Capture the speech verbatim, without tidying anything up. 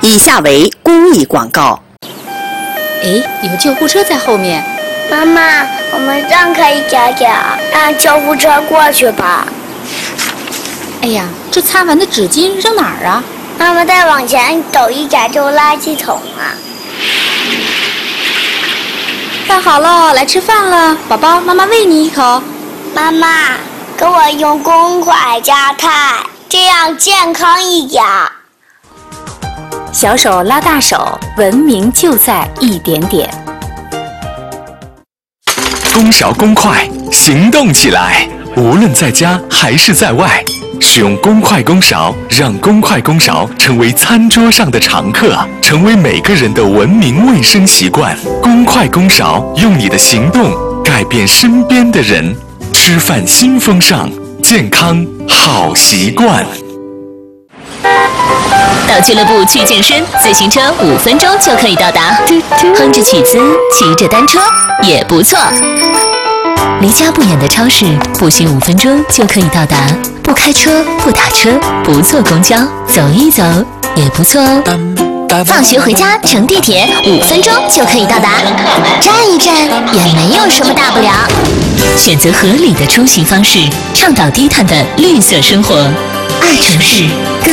以下为公益广告。 哎，有救护车在后面。 妈妈，我们让开一点点，让救护车过去吧。 哎呀，这擦完的纸巾扔哪儿啊？ 妈妈再往前走一点就垃圾桶了。 饭好了，来吃饭了，宝宝，妈妈喂你一口。 妈妈，给我用公筷加菜，这样健康一点。 小手拉大手，文明就在一点点。 公勺公筷，行动起来！无论在家还是在外，使用公筷公勺，让公筷公勺成为餐桌上的常客，成为每个人的文明卫生习惯。公筷公勺，用你的行动改变身边的人。吃饭新风尚，健康好习惯。 到俱乐部去健身，自行车五分钟就可以到达。哼着曲子，骑着单车也不错。离家不远的超市，步行五分钟就可以到达。不开车，不打车，不坐公交，走一走也不错哦。 放学回家乘地铁，五分钟就可以到达。站一站也没有什么大不了。 选择合理的出行方式，倡导低碳的绿色生活。爱城市，更